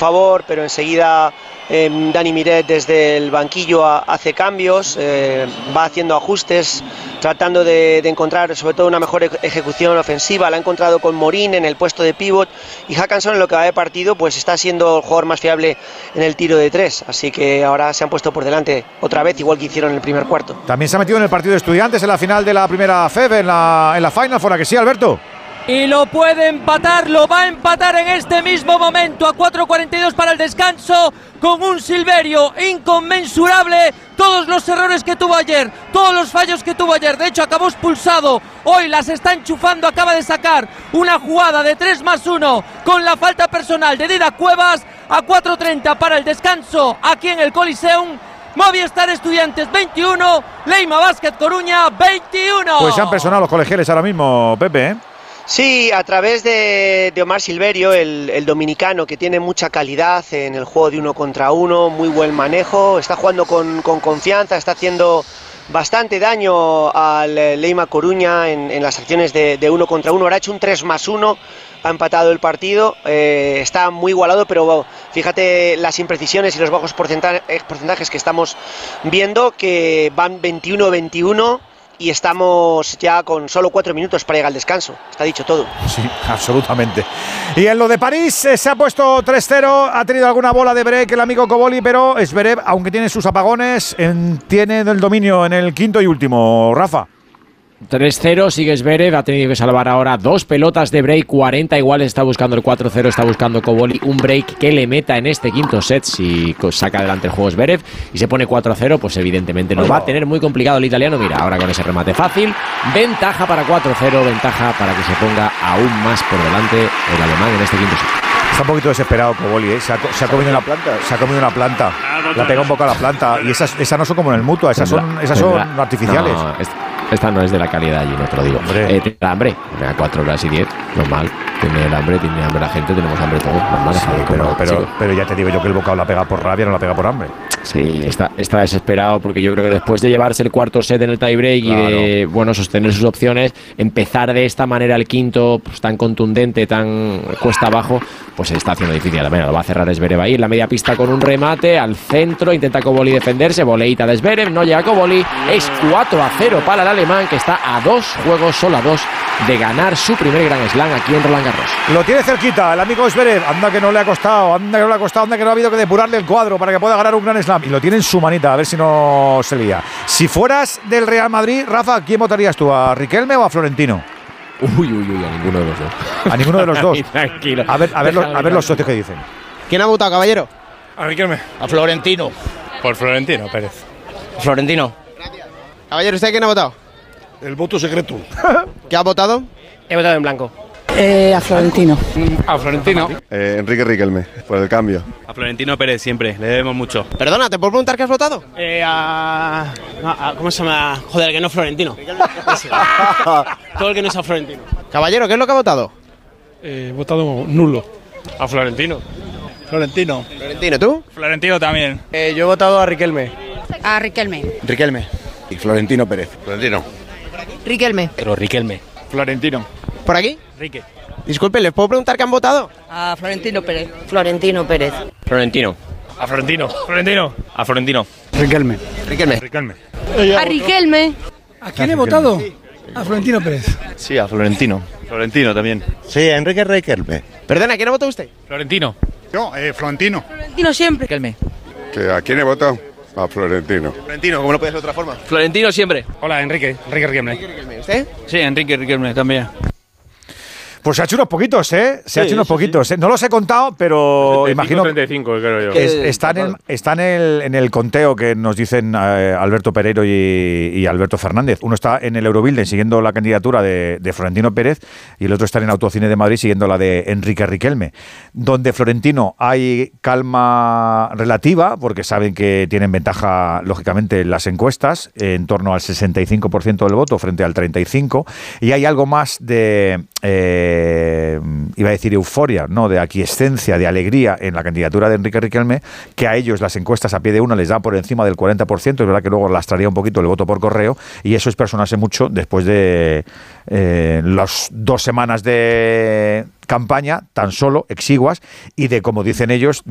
favor, pero enseguida Dani Miret desde el banquillo hace cambios, va haciendo ajustes, tratando de encontrar sobre todo una mejor ejecución ofensiva. La ha encontrado con Morín en el puesto de pívot, y Håkansson en lo que va de partido pues está siendo el jugador más fiable en el tiro de tres, así que ahora se han puesto por delante otra vez, igual que hicieron en el primer cuarto. También se ha metido en el partido de Estudiantes en la final de la primera FEB, en la Final Four, ¿a que sí, Alberto? Y lo puede empatar, lo va a empatar en este mismo momento a 4:42 para el descanso, con un Silverio inconmensurable. Todos los errores que tuvo ayer, todos los fallos que tuvo ayer, de hecho acabó expulsado, hoy las está enchufando, acaba de sacar una jugada de 3+1 con la falta personal de Didac Cuevas. A 4:30 para el descanso aquí en el Coliseum. Movistar Estudiantes 21, Leima Basket Coruña 21. Pues se han personado los colegiales ahora mismo, Pepe, ¿eh? Sí, a través de Omar Silverio, el dominicano, que tiene mucha calidad en el juego de 1 contra 1, muy buen manejo, está jugando con confianza, está haciendo bastante daño al Leima Coruña en las acciones de 1 contra 1. Ahora ha hecho un 3+1, ha empatado el partido, está muy igualado, pero fíjate las imprecisiones y los bajos porcentajes que estamos viendo, que van 21-21. Y estamos ya con solo 4 minutos para llegar al descanso. Está dicho todo. Sí, absolutamente. Y en lo de París se ha puesto 3-0. Ha tenido alguna bola de break el amigo Koboli, pero Zverev, aunque tiene sus apagones, tiene el dominio en el quinto y último. Rafa. 3-0, sigue Zverev, ha tenido que salvar ahora 2 pelotas de break, 40 iguales, está buscando el 4-0, está buscando Koboli un break que le meta en este quinto set si saca adelante el juego Zverev y se pone 4-0, pues evidentemente no va a tener muy complicado el italiano. Mira, ahora con ese remate fácil, ventaja para 4-0, ventaja para que se ponga aún más por delante el alemán en este quinto set. Está un poquito desesperado Koboli, ¿eh? Se ha comido una planta. Se ha comido una planta. Le ha pegado un poco a la planta. Y esas no son como en el Mutua, esas son artificiales. No, esta no es de la calidad allí, no te lo digo. Tiene hambre, a 4 horas y 10, normal. Tiene hambre la gente, tenemos hambre todos, normal. Sí, pero ya te digo yo que el bocado la pega por rabia, no la pega por hambre. Sí, está desesperado porque yo creo que después de llevarse el cuarto set en el tiebreak y de sostener sus opciones, empezar de esta manera el quinto pues, tan contundente, tan cuesta abajo, pues se está haciendo difícil. Bueno, lo va a cerrar Zverev ahí en la media pista con un remate al centro, intenta Koboli defenderse, voleíta de Zverev, no llega Koboli, es 4-0 para el alemán, que está a 2 juegos, solo a 2 de ganar su primer Grand Slam aquí en Roland Garros. Lo tiene cerquita el amigo Zverev, anda que no le ha costado, anda que no ha habido que depurarle el cuadro para que pueda ganar un Grand Slam. Y lo tiene en su manita, a ver si no se lía. Si fueras del Real Madrid, Rafa, ¿quién votarías tú? ¿A Riquelme o a Florentino? Uy, a ninguno de los dos. ¿A ninguno de los dos? Tranquilo. A ver los socios que dicen. ¿Quién ha votado, caballero? A Riquelme. A Florentino. Por Florentino Pérez. Florentino. Caballero, ¿usted quién ha votado? El voto secreto. ¿Qué ha votado? He votado en blanco. A Florentino. A Florentino. Enrique Riquelme, por el cambio. A Florentino Pérez siempre, le debemos mucho. Perdona, ¿te puedo preguntar qué has votado? ¿Cómo se llama? Joder, que no es Florentino. Todo el que no sea Florentino. Caballero, ¿qué es lo que ha votado? He votado nulo. A Florentino. Florentino, ¿tú? Florentino también. Yo he votado a Riquelme. A Riquelme. Riquelme. Y Florentino Pérez. Florentino. Riquelme. Pero Riquelme. Florentino. ¿Por aquí? Rique. Disculpe, ¿les puedo preguntar qué han votado? A Florentino Pérez. Florentino Pérez. Florentino. A Florentino. Florentino. A Florentino. Riquelme. Riquelme. Riquelme. A Riquelme. ¿A quién he votado? A Florentino Pérez. Sí, a Florentino. Florentino también. Sí, Enrique Riquelme. Perdona, ¿quién ha votado usted? Florentino. Yo, Florentino. Florentino siempre. Riquelme. ¿A quién he votado? A Florentino. Florentino, ¿cómo no puede ser de otra forma? Florentino siempre. Hola, Enrique Riquelme. ¿Usted? Sí, Enrique Riquelme también. Pues se ha hecho unos poquitos, ¿eh? Se ha hecho unos poquitos. ¿Eh? No los he contado, pero 35, imagino 35, creo yo. Está en el conteo que nos dicen Alberto Pereiro y Alberto Fernández. Uno está en el Eurobuilding siguiendo la candidatura de Florentino Pérez y el otro está en Autocine de Madrid siguiendo la de Enrique Riquelme. Donde Florentino hay calma relativa, porque saben que tienen ventaja, lógicamente, en las encuestas, en torno al 65% del voto frente al 35%, y hay algo más de... iba a decir euforia, no, de aquiescencia, de alegría en la candidatura de Enrique Riquelme, que a ellos las encuestas a pie de una les da por encima del 40%, es verdad que luego lastraría un poquito el voto por correo, y eso es personarse mucho después de las 2 semanas de campaña tan solo exiguas y de, como dicen ellos,